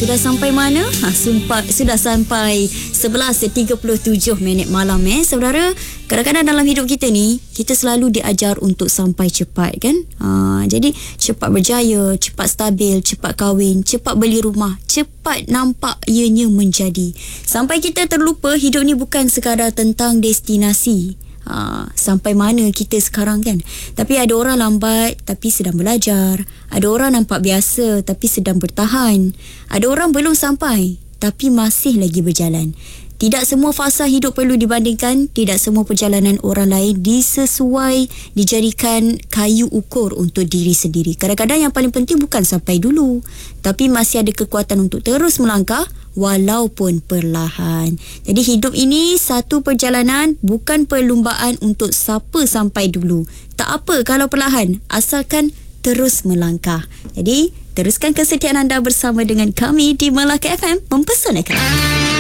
sudah sampai mana? Sudah sampai 11.37 malam saudara. Kadang-kadang dalam hidup kita ni, kita selalu diajar untuk sampai cepat kan. Jadi cepat berjaya, cepat stabil, cepat kahwin, cepat beli rumah, cepat nampak ianya menjadi. Sampai kita terlupa hidup ni bukan sekadar tentang destinasi. Sampai mana kita sekarang kan. Tapi ada orang lambat tapi sedang belajar. Ada orang nampak biasa tapi sedang bertahan. Ada orang belum sampai tapi masih lagi berjalan. Tidak semua fasa hidup perlu dibandingkan. Tidak semua perjalanan orang lain dijadikan kayu ukur untuk diri sendiri. Kadang-kadang yang paling penting bukan sampai dulu, tapi masih ada kekuatan untuk terus melangkah walaupun perlahan. Jadi hidup ini satu perjalanan, bukan perlumbaan untuk siapa sampai dulu. Tak apa kalau perlahan, asalkan terus melangkah. Jadi teruskan kesetiaan anda bersama dengan kami di Melaka FM, mempesonakan.